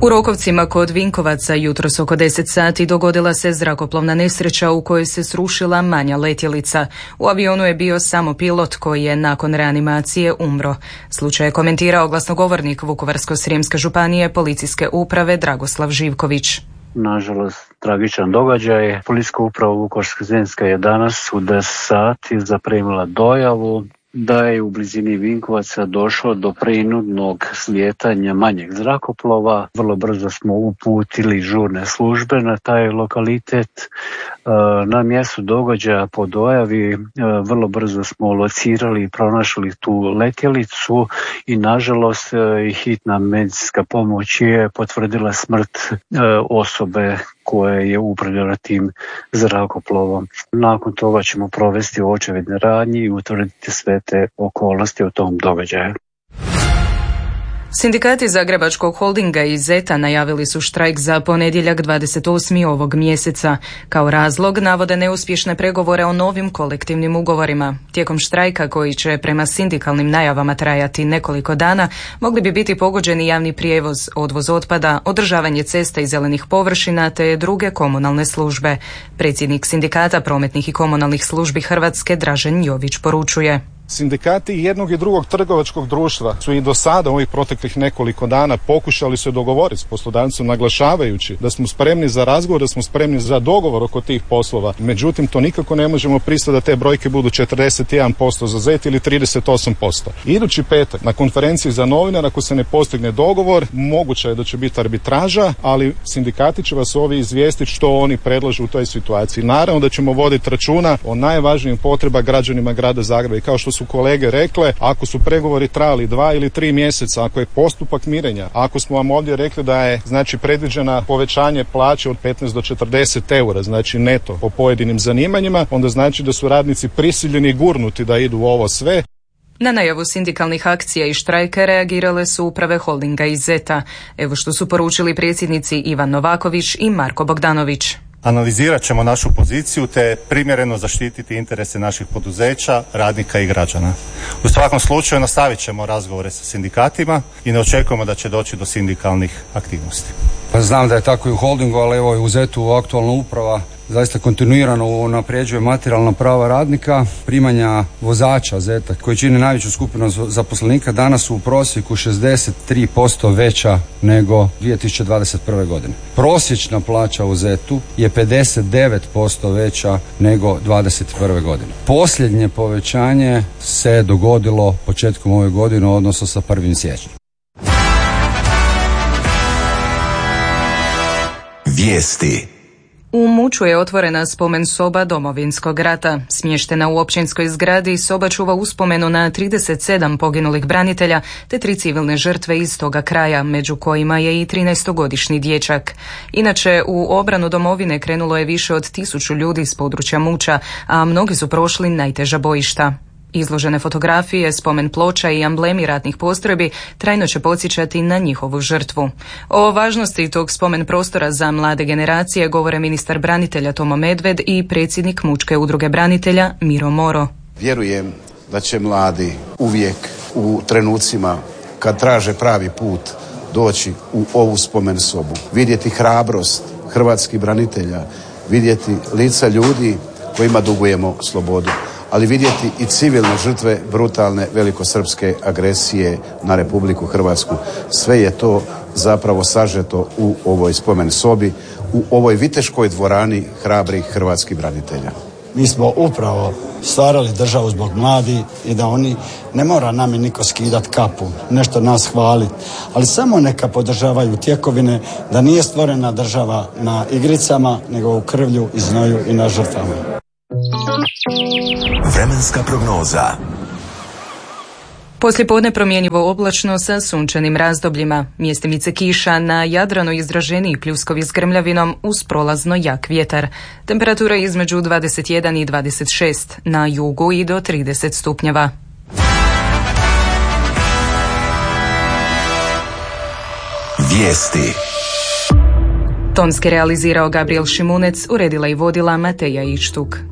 U Rokovcima kod Vinkovaca jutros oko 10 sati dogodila se zrakoplovna nesreća u kojoj se srušila manja letjelica. U avionu je bio samo pilot koji je nakon reanimacije umro. Slučaj je komentirao glasnogovornik Vukovarsko-srijemske županije policijske uprave Dragoslav Živković. Nažalost, tragičan događaj. Policijska uprava Vukovarsko-srijemska je danas u 10 sati zaprimila dojavu da je u blizini Vinkovaca došlo do prinudnog slijetanja manjeg zrakoplova. Vrlo brzo smo uputili žurne službe na taj lokalitet. Na mjestu događaja po dojavi vrlo brzo smo locirali i pronašli tu letjelicu i nažalost hitna medicinska pomoć je potvrdila smrt osobe koja je upravljala tim zrakoplovom. Nakon toga ćemo provesti očevidne radnje i utvrditi sve te okolnosti o tom događaju. Sindikati Zagrebačkog holdinga i ZET-a najavili su štrajk za ponedjeljak 28. ovog mjeseca. Kao razlog navode neuspješne pregovore o novim kolektivnim ugovorima. Tijekom štrajka, koji će prema sindikalnim najavama trajati nekoliko dana, mogli bi biti pogođeni javni prijevoz, odvoz otpada, održavanje cesta i zelenih površina te druge komunalne službe. Predsjednik Sindikata prometnih i komunalnih službi Hrvatske Dražen Jović poručuje. Sindikati jednog i drugog trgovačkog društva su i do sada ovih proteklih nekoliko dana pokušali se dogovoriti s poslodavcem, naglašavajući da smo spremni za razgovor, da smo spremni za dogovor oko tih poslova. Međutim, to nikako ne možemo pristati da te brojke budu 41% za ZET ili 38%. Idući petak na konferenciji za novinare, ako se ne postigne dogovor, moguće je da će biti arbitraža, ali sindikati će vas ovi izvijestiti što oni predlažu u toj situaciji. Naravno da ćemo voditi računa o najvažnijim potrebama građanima grada Zagreba i kao što su kolege rekle, ako su pregovori trajali 2 ili 3 mjeseca, ako je postupak mirenja, ako smo vam ovdje rekli da je predviđena povećanje plaće od 15 do 40 eura, znači neto po pojedinim zanimanjima, onda znači da su radnici prisiljeni i gurnuti da idu u ovo sve. Na najavu sindikalnih akcija i štrajka reagirale su uprave holdinga i ZET-a. Evo što su poručili predsjednici Ivan Novaković i Marko Bogdanović. Analizirat ćemo našu poziciju te primjereno zaštititi interese naših poduzeća, radnika i građana. U svakom slučaju nastavit ćemo razgovore sa sindikatima i ne očekujemo da će doći do sindikalnih aktivnosti. Znam da je tako i u holdingu, ali evo i u ZET-u aktualna uprava zaista kontinuirano unapređuje materijalna prava radnika. Primanja vozača ZET-a koji čine najveću skupinu zaposlenika danas su u prosjeku 63% veća nego 2021. godine. Prosječna plaća u ZET-u je 59% veća nego 2021. godine. Posljednje povećanje se dogodilo početkom ove godine, odnosno sa 1. siječnjem. Vijesti. U Muću je otvorena spomen soba Domovinskog rata. Smještena u općinskoj zgradi, soba čuva uspomenu na 37 poginulih branitelja te 3 civilne žrtve iz toga kraja, među kojima je i 13-godišnji dječak. Inače, u obranu domovine krenulo je više od 1000 ljudi s područja Muća, a mnogi su prošli najteža bojišta. Izložene fotografije, spomen ploča i amblemi ratnih postrojbi trajno će podsjećati na njihovu žrtvu. O važnosti tog spomen prostora za mlade generacije govore ministar branitelja Tomo Medved i predsjednik Mućke udruge branitelja Miro Moro. Vjerujem da će mladi uvijek u trenucima kad traže pravi put doći u ovu spomen sobu. Vidjeti hrabrost hrvatskih branitelja, vidjeti lica ljudi kojima dugujemo slobodu, ali vidjeti i civilne žrtve brutalne velikosrpske agresije na Republiku Hrvatsku. Sve je to zapravo sažeto u ovoj spomen sobi, u ovoj viteškoj dvorani hrabrih hrvatskih branitelja. Mi smo upravo stvarali državu zbog mladih i da oni ne mora nami niko skidat kapu, nešto nas hvaliti, ali samo neka podržavaju tjekovine da nije stvorena država na igricama, nego u krvlju i znoju i na žrtvama. Vremenska prognoza. Poslijepodne promjenjivo oblačno sa sunčanim razdobljima. Mjestimice kiša, na Jadranu izraženiji pljuskovi s grmljavinom uz prolazno jak vjetar. Temperatura između 21 i 26, na jugu i do 30 stupnjeva. Vijesti. Tonski realizirao Gabriel Šimunec, uredila i vodila Mateja Ištuk.